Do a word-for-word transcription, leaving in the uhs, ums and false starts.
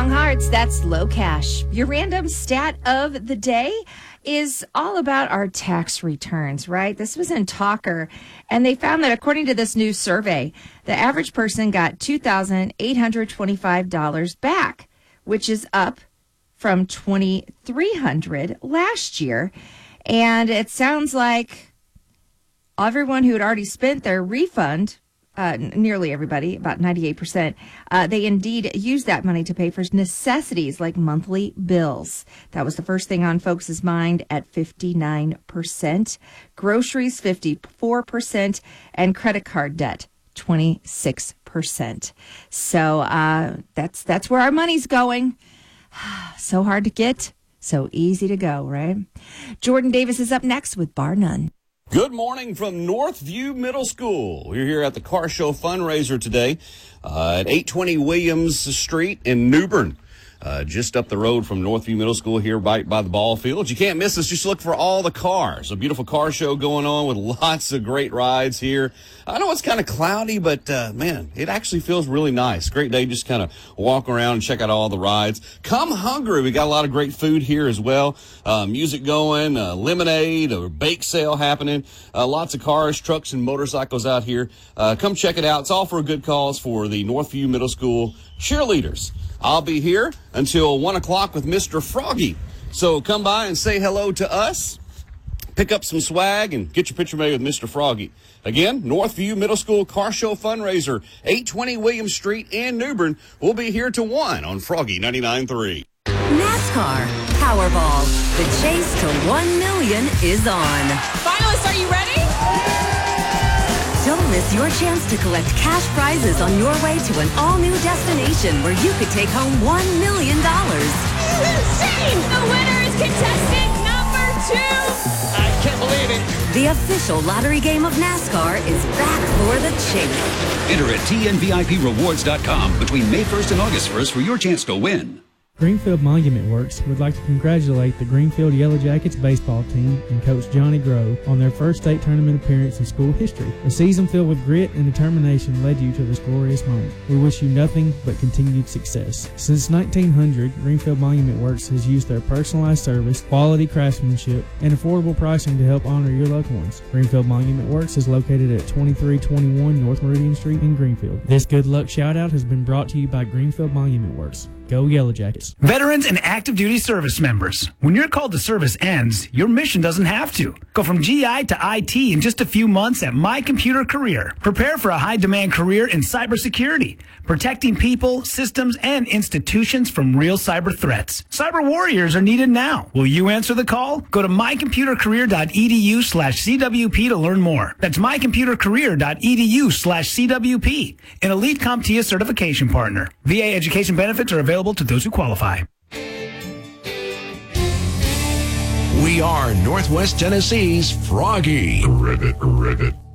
Strong Hearts, that's Low Cash. Your random stat of the day is all about our tax returns, right? This was in Talker, and they found that according to this new survey, the average person got two thousand eight hundred twenty-five dollars back, which is up from two thousand three hundred dollars last year. And it sounds like everyone who had already spent their refund, Uh, nearly everybody, about ninety-eight percent, uh, they indeed used that money to pay for necessities like monthly bills. That was the first thing on folks' mind at fifty-nine percent. Groceries, fifty-four percent, and credit card debt, twenty-six percent. So uh, that's that's where our money's going. So hard to get, so easy to go, right? Jordan Davis is up next with Bar None. Good morning from Northview Middle School. We're here at the Car Show fundraiser today uh, at eight twenty Williams Street in New Bern. Uh, just up the road from Northview Middle School here by, by the ball field. You can't miss us. Just look for all the cars. A beautiful car show going on with lots of great rides here. I know it's kind of cloudy, but, uh, man, it actually feels really nice. Great day. Just kind of walk around and check out all the rides. Come hungry. We got a lot of great food here as well. Uh, music going, uh, lemonade, a bake sale happening. Uh, lots of cars, trucks, and motorcycles out here. Uh, come check it out. It's all for a good cause for the Northview Middle School cheerleaders. I'll be here until one o'clock with Mister Froggy. So come by and say hello to us, pick up some swag, and get your picture made with Mister Froggy. Again, Northview Middle School Car Show fundraiser, eight twenty Williams Street in New Bern. We'll be here till one on Froggy ninety-nine point three. NASCAR Powerball. The chase to one million is on. Finalists, are you ready? Don't miss your chance to collect cash prizes on your way to an all-new destination where you could take home one million dollars. Insane! The winner is contestant number two! I can't believe it. The official lottery game of NASCAR is back for the chase. Enter at T N V I P rewards dot com between May first and August first for your chance to win. Greenfield Monument Works would like to congratulate the Greenfield Yellow Jackets baseball team and Coach Johnny Grove on their first state tournament appearance in school history. A season filled with grit and determination led you to this glorious moment. We wish you nothing but continued success. Since nineteen hundred, Greenfield Monument Works has used their personalized service, quality craftsmanship, and affordable pricing to help honor your loved ones. Greenfield Monument Works is located at twenty-three twenty-one North Meridian Street in Greenfield. This good luck shout out has been brought to you by Greenfield Monument Works. Go Yellow Jackets. Veterans and active duty service members. When your call to service ends, your mission doesn't have to. Go from G I to I T in just a few months at My Computer Career. Prepare for a high-demand career in cybersecurity, protecting people, systems, and institutions from real cyber threats. Cyber warriors are needed now. Will you answer the call? Go to my computer career dot e d u slash c w p to learn more. That's my computer career dot e d u slash c w p. An Elite CompTIA certification partner. V A education benefits are available to those who qualify. We are Northwest Tennessee's Froggy. Ribbit, ribbit.